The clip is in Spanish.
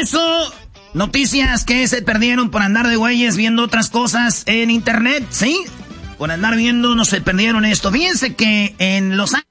eso, noticias que se perdieron por andar de güeyes viendo otras cosas en internet, ¿sí? Por andar viendo, no se perdieron esto. Fíjense que en Los Ángeles